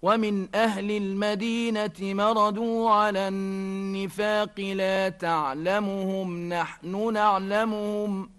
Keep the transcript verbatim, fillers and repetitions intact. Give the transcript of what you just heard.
ومن أهل المدينة مردوا على النفاق لا تعلمهم نحن نعلمهم